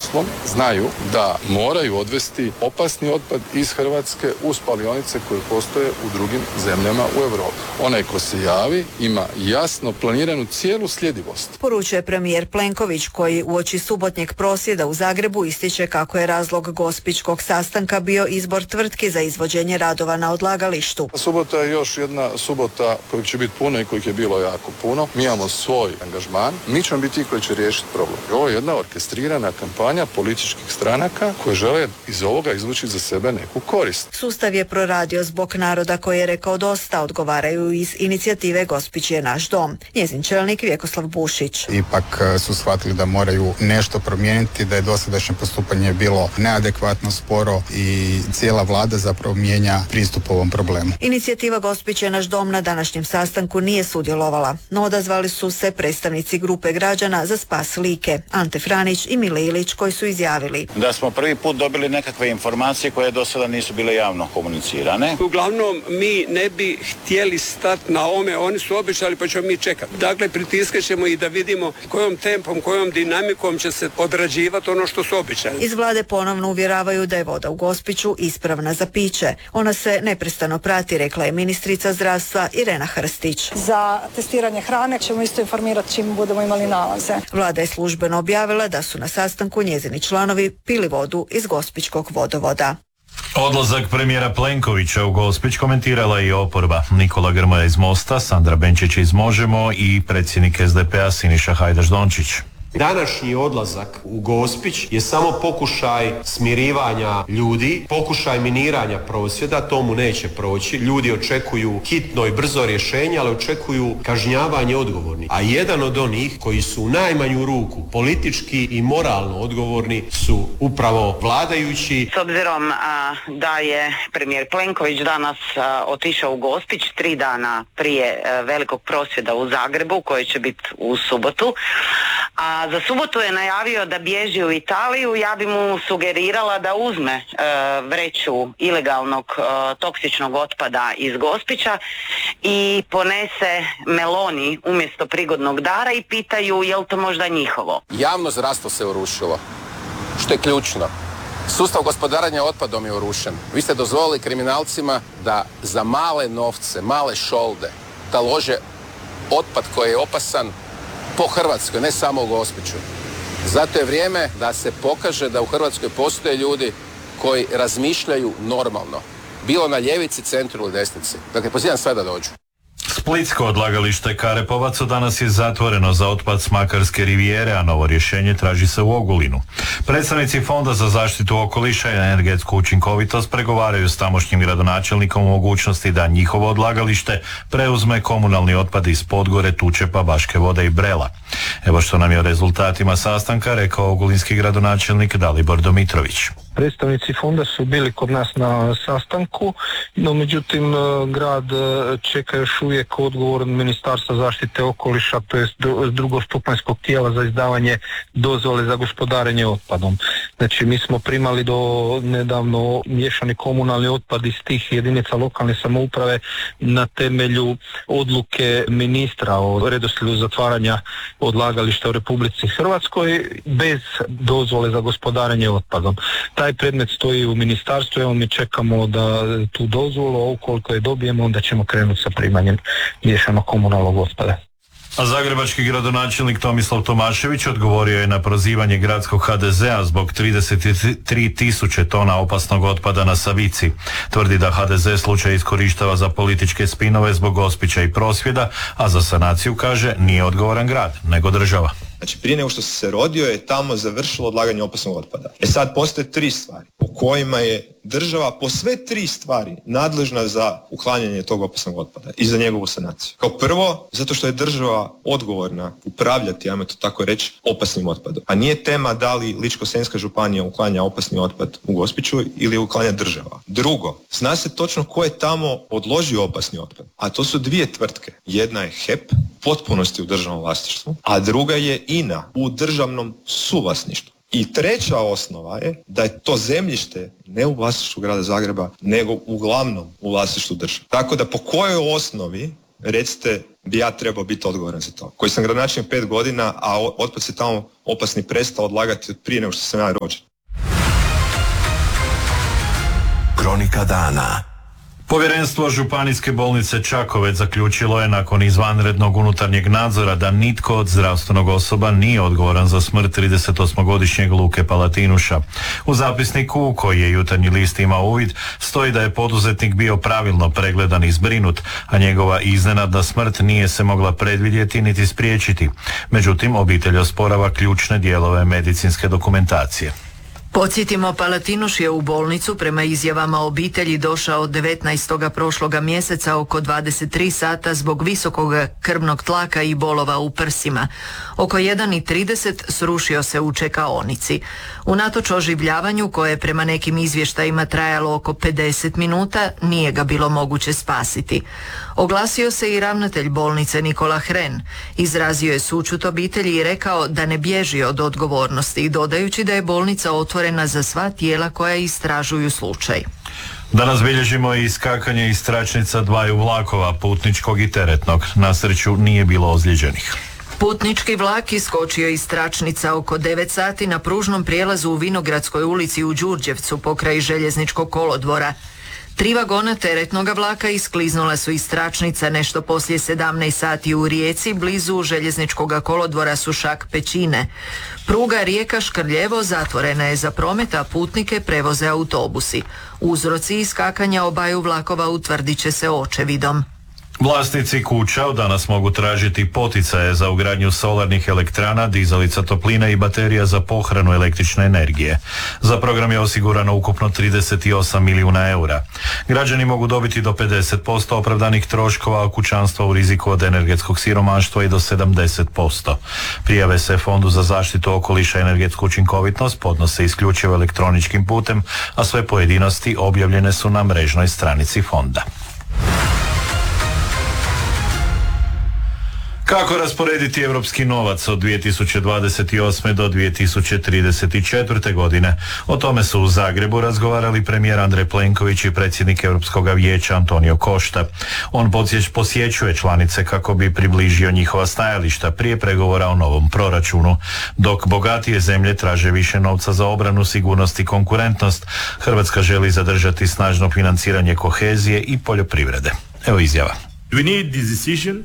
poslom znaju da moraju odvesti opasni otpad iz Hrvatske u spalionice koje postoje u drugim zemljama u Europi. Onaj ko se javi ima jasno planiranu cijelu sljedivost. Poručuje premijer Plenković koji uoči subotnjeg prosvjeda u Zagrebu ističe kako je razlog gospićkog sastanka bio izbor tvrtki za izvođenje radova na odlagalištu. Subota je još jedna subota kojih će biti puno i kojih je bilo jako puno. Mi imamo svoj angažman. Mi ćemo biti ti koji će riješiti problem. Ovo je jedna orkestrirana kampanja političkih stranaka koje žele iz ovoga izvući za sebe neku korist. Sustav je proradio zbog naroda koji je rekao dosta, odgovaraju iz inicijative Gospić je naš dom. Njezin čelnik Vjekoslav Bušić. Ipak su shvatili da moraju nešto promijeniti, da je dosadašnje postupanje bilo neadekvatno, sporo i cijela vlada zapravo mijenja pristup ovom problemu. Inicijativa Gospić je naš dom na današnjem sastanku nije sudjelovala, no odazvali su se predstavnici grupe građana za spas Like, Ante Franić i Mile Ilić, koji su izjavili da smo prvi put dobili nekakve informacije koje do sada nisu bile javno komunicirane. Uglavnom mi ne bi htjeli stati na ome, oni su obećali pa ćemo mi čekati. Dakle, pritiskat ćemo i da vidimo kojom tempom, kojom dinamikom će se odrađivati ono što su obećali. Iz vlade ponovno uvjeravaju da je voda u Gospiću ispravna za piće. Ona se neprestano prati, rekla je ministrica zdravstva Irena Hrstić. Za testiranje hrane ćemo isto informirati čim budemo imali nalaze. Vlada je službeno objavila da su na sastanku njezini članovi pili vodu iz gospićkog vodovoda. Odlazak premijera Plenkovića u Gospić komentirala i oporba. Nikola Grmoja iz Mosta, Sandra Benčić iz Možemo i predsjednik SDP-a Siniša Hajdaš-Dončić. Današnji odlazak u Gospić je samo pokušaj smirivanja ljudi, pokušaj miniranja prosvjeda, to mu neće proći. Ljudi očekuju hitno i brzo rješenje, ali očekuju kažnjavanje odgovornih. A jedan od onih koji su u najmanju ruku politički i moralno odgovorni su upravo vladajući. S obzirom da je premijer Plenković danas otišao u Gospić 3 dana prije velikog prosvjeda u Zagrebu, koji će biti u subotu, a za subotu je najavio da bježi u Italiju, ja bi mu sugerirala da uzme vreću ilegalnog toksičnog otpada iz Gospića i ponese Meloni umjesto prigodnog dara i pitaju je li to možda njihovo. Javno zdravstvo se urušilo, što je ključno. Sustav gospodarenja otpadom je urušen. Vi ste dozvolili kriminalcima da za male novce, male šolde, da lože otpad koji je opasan po Hrvatskoj, ne samo u Gospiću. Zato je vrijeme da se pokaže da u Hrvatskoj postoje ljudi koji razmišljaju normalno. Bilo na ljevici, centru ili desnici. Dakle, pozivam sve da dođu. Splitsko odlagalište Karepovac danas je zatvoreno za otpad s Makarske rivijere, a novo rješenje traži se u Ogulinu. Predstavnici Fonda za zaštitu okoliša i energetsku učinkovitost pregovaraju s tamošnjim gradonačelnikom o mogućnosti da njihovo odlagalište preuzme komunalni otpad iz Podgore, Tučepa, Baške Vode i Brela. Evo što nam je o rezultatima sastanka rekao ogulinski gradonačelnik Dalibor Domitrović. Predstavnici fonda su bili kod nas na sastanku, no međutim grad čeka još uvijek odgovor od Ministarstva zaštite okoliša, to jest drugostupanjskog tijela za izdavanje dozvole za gospodarenje otpadom. Znači mi smo primali do nedavno miješani komunalni otpad iz tih jedinica lokalne samouprave na temelju odluke ministra o redoslijedu zatvaranja odlagališta u Republici Hrvatskoj bez dozvole za gospodarenje otpadom. Taj predmet stoji u ministarstvu, evo mi čekamo da tu dozvolu, a ukoliko je dobijemo onda ćemo krenuti sa primanjem miješanog komunalnog otpada. A zagrebački gradonačelnik Tomislav Tomašević odgovorio je na prozivanje gradskog HDZ-a zbog 33.000 tona opasnog otpada na Savici. Tvrdi da HDZ slučaj iskorištava za političke spinove zbog Gospića i prosvjeda, a za sanaciju, kaže, nije odgovoran grad, nego država. Znači prije nego što se rodio je tamo završilo odlaganje opasnog otpada. Sad postoje 3 stvari po kojima je država po sve 3 stvari nadležna za uklanjanje tog opasnog otpada i za njegovu sanaciju. Kao prvo, zato što je država odgovorna upravljati, ajmo to tako reći, opasnim otpadom. A nije tema da li Ličko-senjska županija uklanja opasni otpad u Gospiću ili uklanja država. Drugo, zna se točno ko je tamo odložio opasni otpad. A to su 2 tvrtke. Jedna je HEP, potpunosti u državnom vlasništvu, a druga je INA u državnom suvlasništvu. I treća osnova je da je to zemljište ne u vlasništvu grada Zagreba, nego uglavnom u vlasništvu države. Tako da po kojoj osnovi recite, bi ja trebao biti odgovoran za to. Koji sam gradonačelnik 5 godina, a otpad se tamo opasni prestao odlagati prije nego što sam ja rođen. Kronika dana. Povjerenstvo Županijske bolnice Čakovec zaključilo je nakon izvanrednog unutarnjeg nadzora da nitko od zdravstvenog osoba nije odgovoran za smrt 38-godišnjeg Luke Palatinuša. U zapisniku u koji je Jutarnji list imao uvid stoji da je poduzetnik bio pravilno pregledan i zbrinut, a njegova iznenadna smrt nije se mogla predvidjeti niti spriječiti. Međutim, obitelj osporava ključne dijelove medicinske dokumentacije. Podsjetimo, Palatinuš je u bolnicu prema izjavama obitelji došao 19. prošloga mjeseca oko 23 sata zbog visokog krvnog tlaka i bolova u prsima. Oko 1:30 srušio se u čekaonici. Unatoč oživljavanju koje prema nekim izvještajima trajalo oko 50 minuta, nije ga bilo moguće spasiti. Oglasio se i ravnatelj bolnice Nikola Hren. Izrazio je sućut obitelji i rekao da ne bježi od odgovornosti, dodajući da je bolnica otvorena za sva tijela koja istražuju slučaj. Danas bilježimo i iskakanje iz tračnica dvaju vlakova, putničkog i teretnog. Na sreću nije bilo ozlijeđenih. Putnički vlak iskočio iz tračnica oko 9 sati na pružnom prijelazu u Vinogradskoj ulici u Đurđevcu pokraj željezničkog kolodvora. 3 vagona teretnoga vlaka iskliznula su iz tračnica nešto poslije 17 sati u Rijeci, blizu željezničkog kolodvora Sušak Pećine. Pruga Rijeka-Škrljevo zatvorena je za promet, a putnike prevoze autobusi. Uzroci iskakanja obaju vlakova utvrdit će se očevidom. Vlasnici kuća od danas mogu tražiti poticaje za ugradnju solarnih elektrana, dizalica topline i baterija za pohranu električne energije. Za program je osigurano ukupno 38 milijuna eura. Građani mogu dobiti do 50% opravdanih troškova, a kućanstva u riziku od energetskog siromaštva i do 70%. Prijave se Fondu za zaštitu okoliša i energetsku učinkovitost podnose isključivo elektroničkim putem, a sve pojedinosti objavljene su na mrežnoj stranici fonda. Kako rasporediti europski novac od 2028. do 2034. godine? O tome su u Zagrebu razgovarali premijer Andrej Plenković i predsjednik Europskog vijeća Antonio Costa. On posjećuje članice kako bi približio njihova stajališta prije pregovora o novom proračunu. Dok bogatije zemlje traže više novca za obranu, sigurnost i konkurentnost, Hrvatska želi zadržati snažno financiranje kohezije i poljoprivrede. Evo izjava. We need this decision.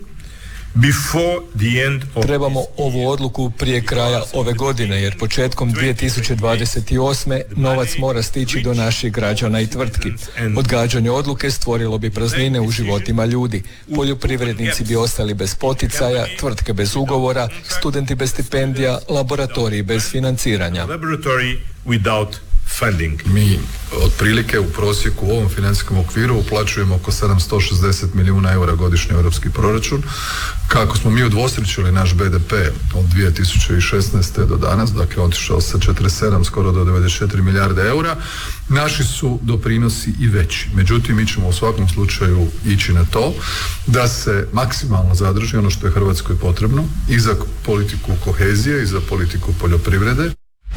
Trebamo ovu odluku prije kraja ove godine, jer početkom 2028. novac mora stići do naših građana i tvrtki. Odgađanje odluke stvorilo bi praznine u životima ljudi. Poljoprivrednici bi ostali bez poticaja, tvrtke bez ugovora, studenti bez stipendija, laboratoriji bez financiranja. Mi otprilike u prosjeku u ovom financijskom okviru uplaćujemo oko 760 milijuna eura godišnji europski proračun. Kako smo mi udvostručili naš BDP od 2016. do danas, dakle otišao sa 47 skoro do 94 milijarde eura, naši su doprinosi i veći. Međutim, mi ćemo u svakom slučaju ići na to da se maksimalno zadrži ono što je Hrvatskoj potrebno i za politiku kohezije i za politiku poljoprivrede.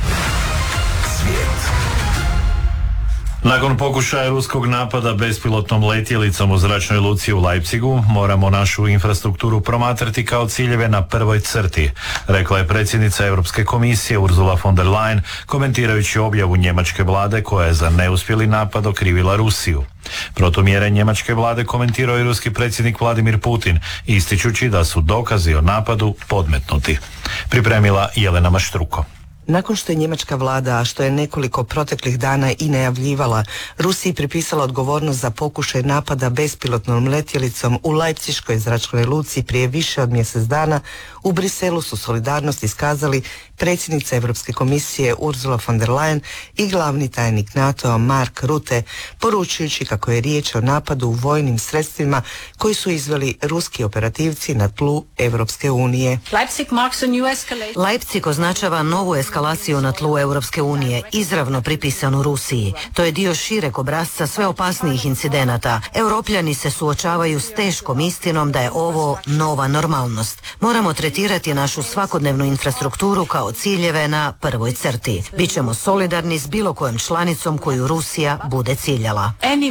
Nakon pokušaja ruskog napada bespilotnom letjelicom u zračnoj luci u Leipzigu, moramo našu infrastrukturu promatrati kao ciljeve na prvoj crti, rekla je predsjednica Europske komisije Ursula von der Leyen, komentirajući objavu njemačke vlade koja je za neuspjeli napad okrivila Rusiju. Protumjere njemačke vlade komentirao i ruski predsjednik Vladimir Putin, ističući da su dokazi o napadu podmetnuti. Pripremila Jelena Maštruko. Nakon što je njemačka vlada, a što je nekoliko proteklih dana i najavljivala, Rusiji pripisala odgovornost za pokušaj napada bespilotnom letjelicom u Leipziškoj zračnoj luci prije više od mjesec dana, u Briselu su solidarnost iskazali predsjednica Europske komisije Ursula von der Leyen i glavni tajnik NATO-a Mark Rutte, poručujući kako je riječ o napadu vojnim sredstvima koji su izveli ruski operativci na tlu Europske unije. Leipzig označava novu eskalaciju eskalaciju na tlu Europske unije, izravno pripisanu Rusiji. To je dio šireg obrasca sve opasnijih incidenata. Europljani se suočavaju s teškom istinom da je ovo nova normalnost. Moramo tretirati našu svakodnevnu infrastrukturu kao ciljeve na prvoj crti. Bićemo solidarni s bilo kojom članicom koju Rusija bude ciljala.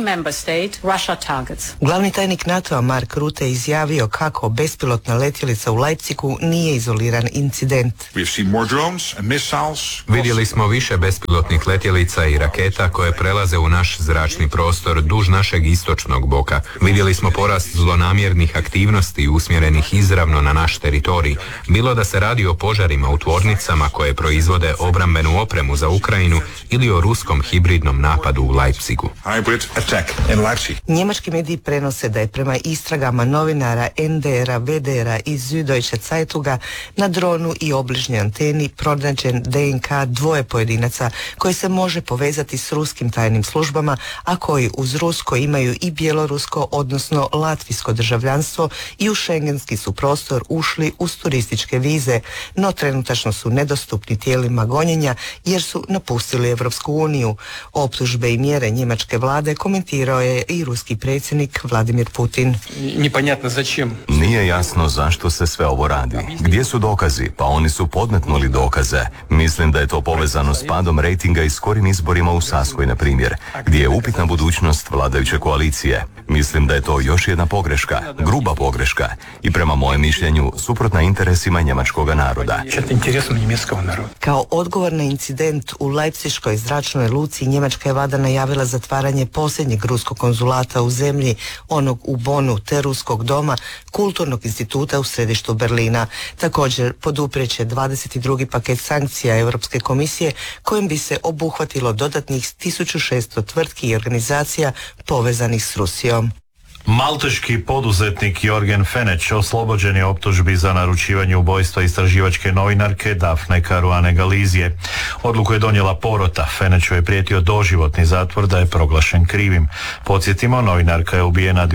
Glavni tajnik NATO-a Mark Rutte izjavio kako bespilotna letjelica u Leipzigu nije izoliran incident. Vidjeli smo više bespilotnih letjelica i raketa koje prelaze u naš zračni prostor duž našeg istočnog boka. Vidjeli smo porast zlonamjernih aktivnosti usmjerenih izravno na naš teritorij, bilo da se radi o požarima u tvornicama koje proizvode obrambenu opremu za Ukrajinu ili o ruskom hibridnom napadu u Leipzigu. Njemački mediji prenose da je prema istragama novinara NDR-a, VDR-a i Süddeutsche Zeitunga na dronu i obližnjoj anteni pronađen DNK dvoje pojedinaca koji se može povezati s ruskim tajnim službama, a koji uz rusko imaju i bjelorusko, odnosno latvijsko državljanstvo i u šengenski su prostor ušli uz turističke vize, no trenutačno su nedostupni tijelima gonjenja jer su napustili Europsku uniju. Optužbe i mjere njemačke vlade komentirao je i ruski predsjednik Vladimir Putin. Nije jasno zašto se sve ovo radi. Gdje su dokazi? Pa oni su podmetnuli dokaze. Mislim da je to povezano s padom rejtinga i skorim izborima u Saskoj, na primjer, gdje je upitna budućnost vladajuće koalicije. Mislim da je to još jedna pogreška, gruba pogreška i prema mojem mišljenju suprotna interesima njemačkog naroda. Kao odgovor na incident u Leipziškoj zračnoj luci njemačka je vlada najavila zatvaranje posljednjeg ruskog konzulata u zemlji, onog u Bonu, te ruskog doma, kulturnog instituta u središtu Berlina. Također poduprijeće 22. paket sankcija Europske komisije kojim bi se obuhvatilo dodatnih 1600 tvrtki i organizacija povezanih s Rusijom. Malteški poduzetnik Jorgen Fenech oslobođen je optužbi za naručivanje ubojstva istraživačke novinarke Dafne Caruane Galizije. Odluku je donijela porota. Fenechu je prijetio doživotni zatvor da je proglašen krivim. Podsjetimo, novinarka je ubijena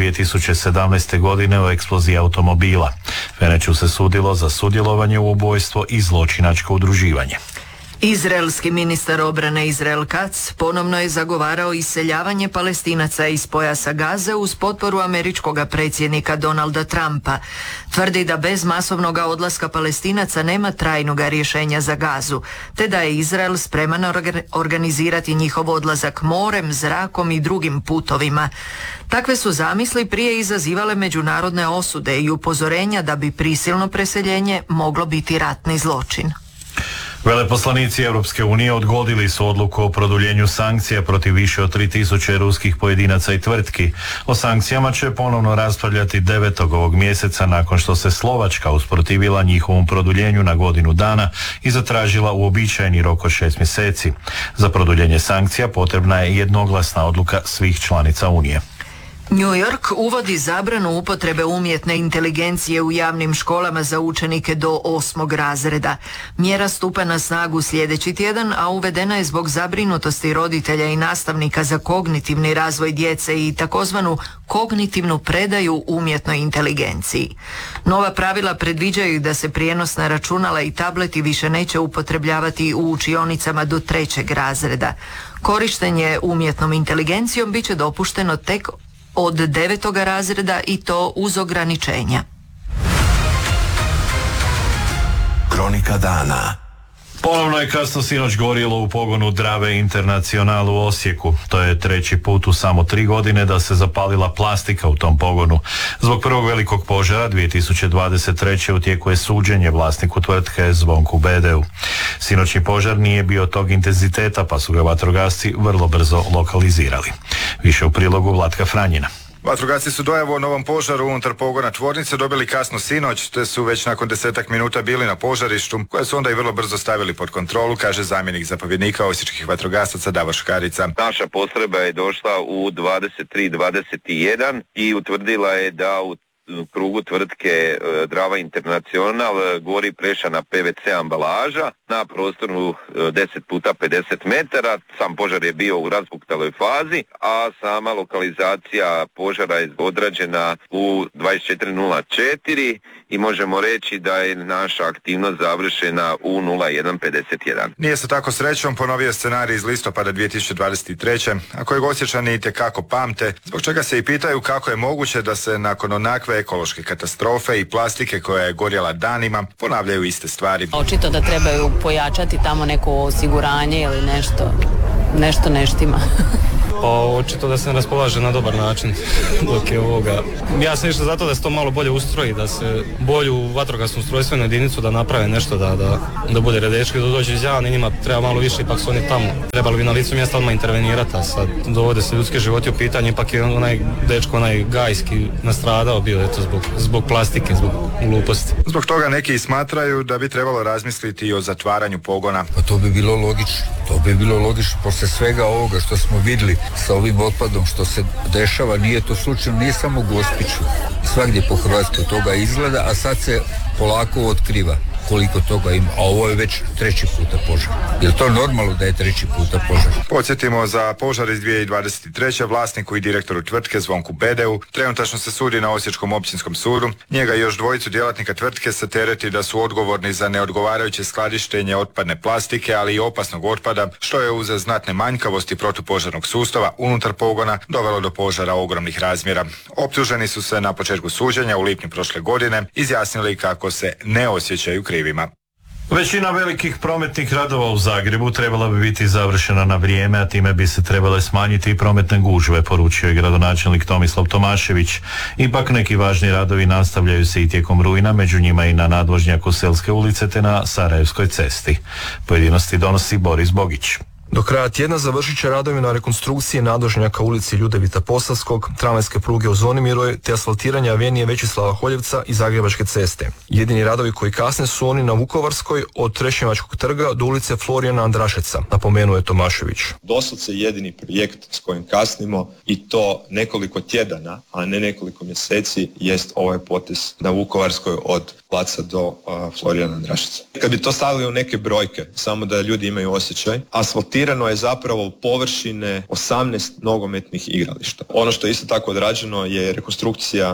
2017. godine u eksploziji automobila. Fenechu se sudilo za sudjelovanje u ubojstvo i zločinačko udruživanje. Izraelski ministar obrane Izrael Katz ponovno je zagovarao iseljavanje Palestinaca iz pojasa Gaze uz potporu američkog predsjednika Donalda Trumpa. Tvrdi da bez masovnog odlaska Palestinaca nema trajnog rješenja za Gazu, te da je Izrael spreman organizirati njihov odlazak morem, zrakom i drugim putovima. Takve su zamisli prije izazivale međunarodne osude i upozorenja da bi prisilno preseljenje moglo biti ratni zločin. Veleposlanici Europske unije odgodili su odluku o produljenju sankcija protiv više od 3000 ruskih pojedinaca i tvrtki. O sankcijama će ponovno raspravljati 9. ovog mjeseca nakon što se Slovačka usprotivila njihovom produljenju na godinu dana i zatražila uobičajeni rok od 6 mjeseci. Za produljenje sankcija potrebna je jednoglasna odluka svih članica Unije. New York uvodi zabranu upotrebe umjetne inteligencije u javnim školama za učenike do 8. razreda. Mjera stupa na snagu sljedeći tjedan, a uvedena je zbog zabrinutosti roditelja i nastavnika za kognitivni razvoj djece i takozvanu kognitivnu predaju umjetnoj inteligenciji. Nova pravila predviđaju da se prijenosna računala i tableti više neće upotrebljavati u učionicama do 3. razreda. Korištenje umjetnom inteligencijom bit će dopušteno tek od 9. razreda i to uz ograničenja. Kronika dana. Ponovno je kasno sinoć gorilo u pogonu Drave International u Osijeku. To je treći put u samo 3 godine da se zapalila plastika u tom pogonu. Zbog prvog velikog požara 2023. u tijeku je suđenje vlasniku tvrtke Zvonku Bedeu. Sinoćni požar nije bio tog intenziteta pa su ga vatrogasci vrlo brzo lokalizirali. Više u prilogu Vlatka Franjina. Vatrogasci su dojavu o novom požaru unutar pogona tvornice dobili kasno sinoć, te su već nakon 10 minuta bili na požarištu, koje su onda i vrlo brzo stavili pod kontrolu, kaže zamjenik zapovjednika osječkih vatrogasaca Davor Škarica. Naša postrojba je došla u 23:21 i utvrdila je da u krugu tvrtke Drava International gori prešana PVC ambalaža na prostoru 10x50 metara. Sam požar je bio u razbuktaloj fazi, a sama lokalizacija požara je odrađena u 24:04 i možemo reći da je naša aktivnost završena u 01:51. Nije se tako srećom ponovio scenarij iz listopada 2023. a kojeg Osječani itekako pamte, zbog čega se i pitaju kako je moguće da se nakon onakve ekološke katastrofe i plastike koja je gorjela danima ponavljaju iste stvari. Očito da trebaju pojačati tamo neko osiguranje ili nešto ne štima. Pa očito da se ne raspolaže na dobar način dok je ovoga. Ja sam išao zato da se to malo bolje ustroji, da se bolju vatrogasnu ustrojstvenu jedinicu da naprave nešto, da bude redečki, da dođe iz javne, njima treba malo više, ipak su oni tamo. Trebali bi na licu mjesta odmah intervenirati, a sad dovode se ljudske životi u pitanje, ipak je onaj dečko, onaj gajski nastradao bio zbog plastike, zbog gluposti. Zbog toga neki smatraju da bi trebalo razmisliti i o zatvaranju pogona. Pa to bi bilo logično, posle svega ovoga što smo vidjeli sa ovim otpadom što se dešava, nije to slučajno, nije samo u Gospiću, svagdje po Hrvatskoj toga izgleda, a sad se polako otkriva koliko toga ima, a ovo je već 3. puta požar. Je li to normalno da je 3. puta požar? Podsjetimo, za požar iz 2023. vlasniku i direktoru tvrtke Zvonku Bedeu trenutačno se sudi na Osječkom općinskom sudu. Njega i još dvojicu djelatnika tvrtke se tereti da su odgovorni za neodgovarajuće skladištenje otpadne plastike, ali i opasnog otpada, što je uz znatne manjkavosti protupožarnog sustava unutar pogona dovelo do požara ogromnih razmjera. Optuženi su se na početku suđenja u lipnju prošle godine izjasnili kako se ne osjećaju krivima. Većina velikih prometnih radova u Zagrebu trebala bi biti završena na vrijeme, a time bi se trebale smanjiti i prometne gužve, poručio je gradonačelnik Tomislav Tomašević. Ipak neki važni radovi nastavljaju se i tijekom rujna, među njima i na nadvožnjaku Selske ulice te na Sarajevskoj cesti. Pojedinosti donosi Boris Bogić. Do kraja tjedna završit će radovi na rekonstrukciji nadvožnjaka ulici Ljudevita Posavskog, tramvajske pruge u Zvonimiroj te asfaltiranja avenije Večislava Holjevca i Zagrebačke ceste. Jedini radovi koji kasne su oni na Vukovarskoj od Trešnjevačkog trga do ulice Florijana Andrašeca, napomenuo je Tomašević. Doslovce jedini projekt s kojim kasnimo i to nekoliko tjedana, a ne nekoliko mjeseci, jest ovaj potez na Vukovarskoj od placa do Florijana Andrašeca. Kad bi to stavili u neke brojke, samo da ljudi imaju osjećaj, asfaltirano je zapravo površine 18 nogometnih igrališta. Ono što je isto tako odrađeno je rekonstrukcija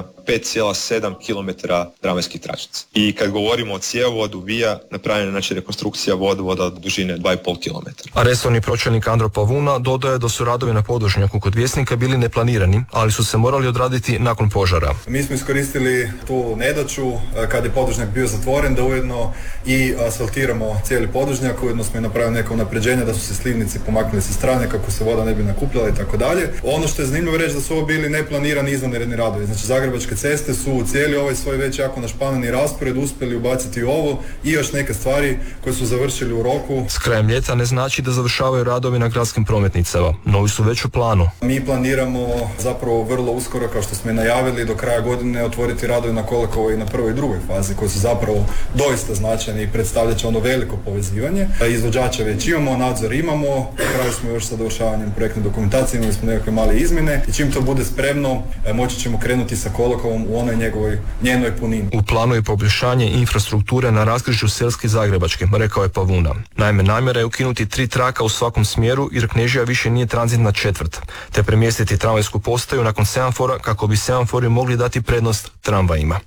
5,7 km tramvajskih tračnica. I kad govorimo o cjevovodu Vija, napravljena je rekonstrukcija vodovoda od dužine 2,5 km. A resorni pročelnik Andro Pavuna dodaje da su radovi na podvožnjaku kod Vjesnika bili neplanirani, ali su se morali odraditi nakon požara. Mi smo iskoristili tu nedaću kad je podvožnjak bio zatvoren da ujedno i asfaltiramo cijeli podvožnjak, ujedno smo i napravili neka unapređenja da su se slivnici pomaknuli sa strane kako se voda ne bi nakupljala i tako dalje. Ono što je zanimljivo reći da su ovo bili neplanirani izvanredni radovi. Znači Zagrebačke ceste su u cijeli ovaj svoj već jako našpanani raspored uspjeli ubaciti ovo i još neke stvari koje su završili u roku. S krajem ljeta ne znači da završavaju radovi na gradskim prometnicama. Novi su već u planu. Mi planiramo zapravo vrlo uskoro, kao što smo i najavili, do kraja godine otvoriti radovi na Kolakovoj i na prvoj i drugoj fazi koji su zapravo doista značajni i predstavljat će ono veliko povezivanje. Izvođača već imamo, nadzor imamo, na kraju smo još sa dovršavanjem projektne dokumentacije, imali smo nekakve male izmjene i čim to bude spremno moći ćemo krenuti sa Kolakovom u onoj njenoj punini. U planu je poboljšanje infrastrukture na raskrižju Selske i Zagrebačke, rekao je Pavuna. Naime, namjera je ukinuti 3 traka u svakom smjeru jer Knežija više nije tranzitna četvrt, te premjestiti tramvajsku postaju nakon semafora kako bi semafori mogli dati prednost tramvajima.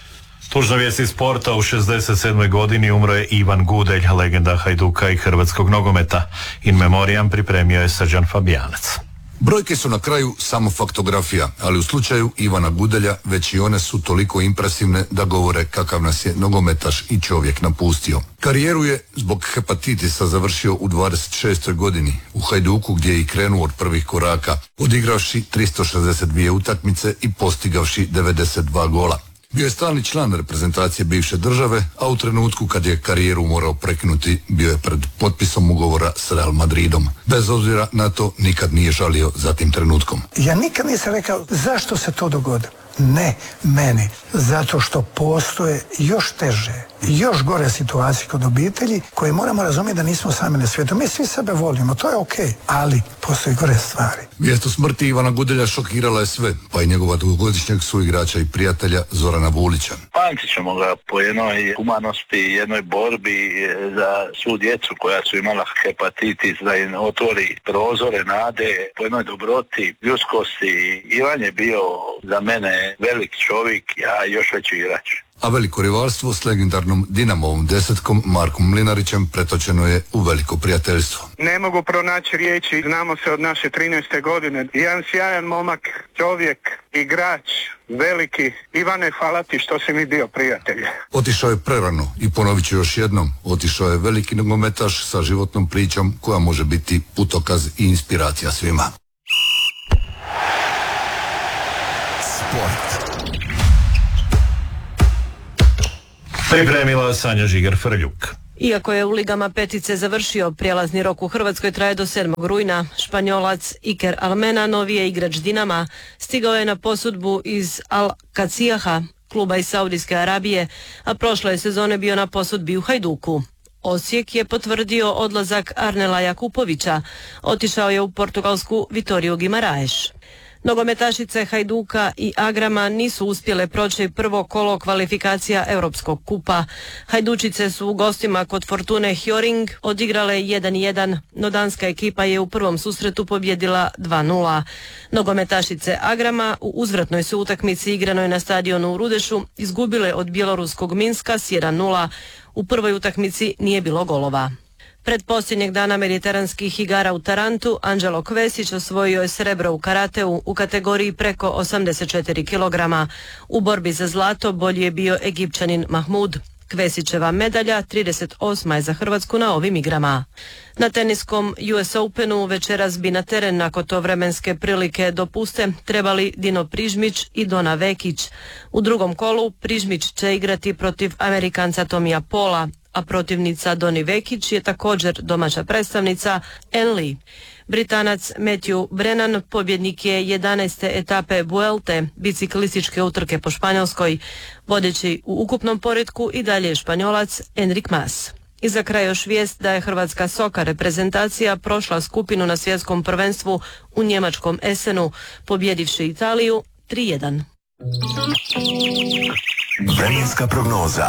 Tužna vijest iz sporta, u 67. godini umro je Ivan Gudelj, legenda Hajduka i hrvatskog nogometa. In memoriam pripremio je Srđan Fabijanac. Brojke su na kraju samo faktografija, ali u slučaju Ivana Gudelja već i one su toliko impresivne da govore kakav nas je nogometaš i čovjek napustio. Karijeru je zbog hepatitisa završio u 26. godini u Hajduku gdje je i krenuo od prvih koraka, odigravši 362 utakmice i postigavši 92 gola. Bio je stalni član reprezentacije bivše države, a u trenutku kad je karijeru morao prekinuti bio je pred potpisom ugovora s Real Madridom. Bez obzira na to nikad nije žalio za tim trenutkom. Ja nikad nisam rekao zašto se to dogodilo. Ne meni, zato što postoje još teže, još gore situacije kod obitelji koje moramo razumjeti da nismo sami na svijetu. Mi svi sebe volimo, to je okej, ali postoji gore stvari. Vijest o smrti Ivana Gudelja šokirala je sve, pa i njegova dugogodišnjeg suigrača i prijatelja Zorana Vulića. Pamtit ćemo ga po jednoj humanosti, jednoj borbi za svu djecu koja su imala hepatitis, da im otvori prozore nade, po jednoj dobroti, ljudskosti. Ivan je bio za mene velik čovjek, a još veći igrač. A veliko rivalstvo s legendarnom Dinamovom desetkom Markom Mlinarićem pretočeno je u veliko prijateljstvo. Ne mogu pronaći riječi, znamo se od naše 13. godine. Jedan sjajan momak, čovjek, igrač, veliki. Ivane, hvala ti što si mi bio prijatelj. Otišao je prerano i ponovit ću još jednom, otišao je veliki nogometaš sa životnom pričom koja može biti putokaz i inspiracija svima. Sport. Pripremila Sanja Žigar-Frljuk. Iako je u ligama petice završio, prijelazni rok u Hrvatskoj traje do 7. rujna. Španjolac Iker Almena, novi je igrač Dinama, stigao je na posudbu iz Al-Kacijaha, kluba iz Saudijske Arabije, a prošle sezone bio na posudbi u Hajduku. Osijek je potvrdio odlazak Arnela Jakupovića, otišao je u portugalsku Vitoriju Guimaraes. Nogometašice Hajduka i Agrama nisu uspjele proći prvo kolo kvalifikacija Europskog kupa. Hajdučice su u gostima kod Fortune Hjorring odigrale 1-1, no danska ekipa je u prvom susretu pobjedila 2-0. Nogometašice Agrama u uzvratnoj su utakmici igranoj na stadionu u Rudešu izgubile od bjeloruskog Minska s 1-0. U prvoj utakmici nije bilo golova. Pred posljednjeg dana mediteranskih igara u Tarantu, Anđelo Kvesić osvojio je srebro u karateu u kategoriji preko 84 kg. U borbi za zlato bolji je bio Egipćanin Mahmud. Kvesićeva medalja 38. je za Hrvatsku na ovim igrama. Na teniskom US Openu večeras bi na teren nakon to vremenske prilike dopuste trebali Dino Prižmić i Dona Vekić. U drugom kolu Prižmić će igrati protiv Amerikanca Tomija Pola, a protivnica Doni Vekić je također domaća predstavnica Ann Lee. Britanac Matthew Brennan pobjednik je 11. etape Vuelte, biciklističke utrke po Španjolskoj, vodeći u ukupnom poretku i dalje je Španjolac Enric Mas. I za kraj još vijest da je hrvatska soka reprezentacija prošla skupinu na svjetskom prvenstvu u njemačkom Essenu, pobjedivši Italiju 3-1. Vremenska prognoza.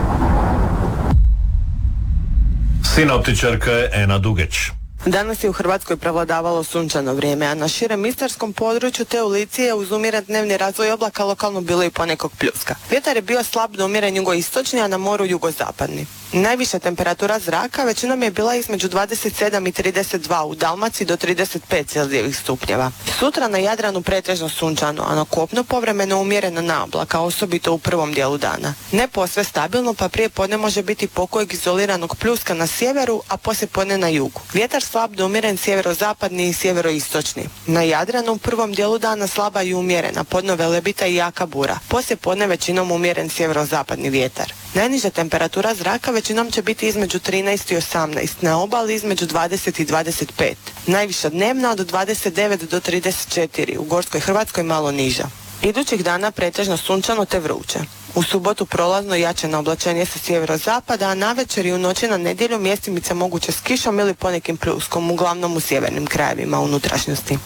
Sinoptičarka je Ena Dugeć. Danas je u Hrvatskoj prevladavalo sunčano vrijeme, a na širem istarskom području te u Lici je uz umjeren dnevni razvoj oblaka lokalno bilo i ponekog pljuska. Vjetar je bio slab do umjeren jugoistočni, a na moru jugozapadni. Najviša temperatura zraka većinom je bila između 27 i 32, u Dalmaciji do 35 celzijevih stupnjeva. Sutra na Jadranu pretežno sunčano, a na kopnu povremeno umjerena na oblaka, osobito u prvom dijelu dana. Ne posve stabilno, pa prije podne može biti pokojeg izoliranog pljuska na sjeveru, a poslije podne na jugu. Vjetar slab do umjeren sjeverozapadni i sjeveroistočni. Na Jadranu u prvom dijelu dana slaba i umjerena, podno velebita i jaka bura. Poslije podne većinom umjeren sjeverozapadni vjetar. Najniža temperatura zraka većinom će biti između 13 i 18, na obali između 20 i 25. Najviša dnevna od 29 do 34, u Gorskoj Hrvatskoj malo niža. Idućih dana pretežno sunčano te vruće. U subotu prolazno jače na oblačenje sa sjeverozapada, a navečer i u noći na nedjelju mjestimice moguće s kišom ili ponekim pljuskom, uglavnom u sjevernim krajevima unutrašnjosti.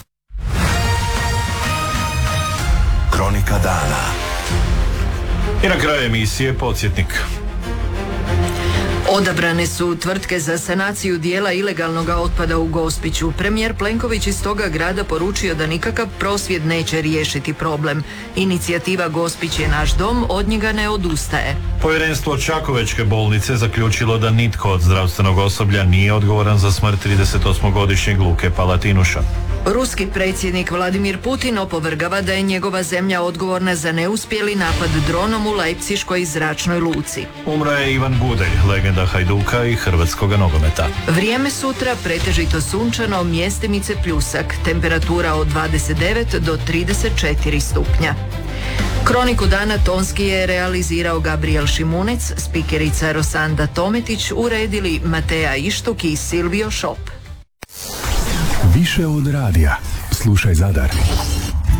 Kronika dana. I na kraju emisije podsjetnik. Odabrane su tvrtke za sanaciju dijela ilegalnog otpada u Gospiću. Premijer Plenković iz toga grada poručio da nikakav prosvjed neće riješiti problem. Inicijativa Gospić je naš dom, od njega ne odustaje. Povjerenstvo Čakovečke bolnice zaključilo da nitko od zdravstvenog osoblja nije odgovoran za smrt 38-godišnjeg Luke Palatinuša. Ruski predsjednik Vladimir Putin opovrgava da je njegova zemlja odgovorna za neuspjeli napad dronom u Leipziškoj zračnoj luci. Umro je Ivan Gudelj, legenda Hajduka i hrvatskoga nogometa. Vrijeme sutra pretežito sunčano, mjestimice pljusak, temperatura od 29 do 34 stupnja. Kroniku dana tonski je realizirao Gabriel Šimunec, spikerica Rosanda Tometić, uredili Mateja Ištuk i Silvio Šop. Više od radija. Slušaj Zadar.